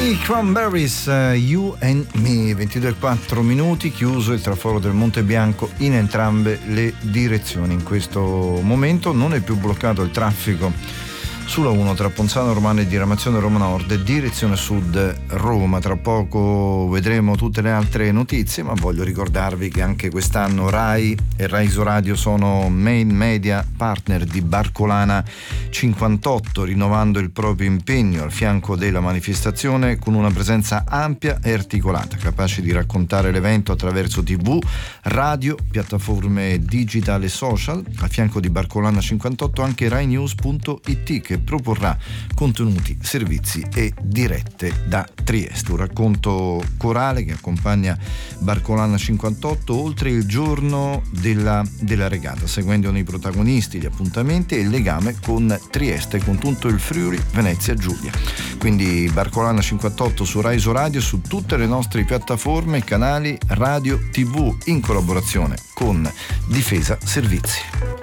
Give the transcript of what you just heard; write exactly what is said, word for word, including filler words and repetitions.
I Cranberries, uh, You and Me, ventidue e quattro minuti, chiuso il traforo del Monte Bianco in entrambe le direzioni. In questo momento non è più bloccato il traffico sulla uno tra Ponzano Romano e diramazione Roma Nord, direzione sud Roma. Tra poco vedremo tutte le altre notizie, ma voglio ricordarvi che anche quest'anno Rai e Rai Isoradio sono main media partner di Barcolana cinquantotto, rinnovando il proprio impegno al fianco della manifestazione con una presenza ampia e articolata, capace di raccontare l'evento attraverso tivù, radio, piattaforme digitali e social. A fianco di Barcolana cinquantotto anche rai news punto it, che proporrà contenuti, servizi e dirette da Trieste. Un racconto corale che accompagna Barcolana cinquantotto oltre il giorno della, della regata, seguendo nei protagonisti, gli appuntamenti e il legame con Trieste, con tutto il Friuli Venezia Giulia. Quindi Barcolana cinquantotto su Rai Isoradio, su tutte le nostre piattaforme, canali radio tivù, in collaborazione con Difesa Servizi.